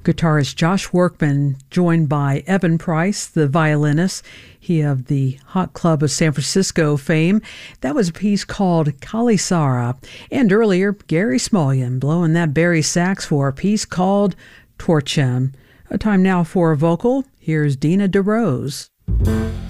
Guitarist Josh Workman, joined by Evan Price, the violinist, he of the Hot Club of San Francisco fame. That was a piece called Kali Sara. And earlier, Gary Smulyan blowing that bari sax for a piece called Torchem. A time now for a vocal. Here's Dina DeRose.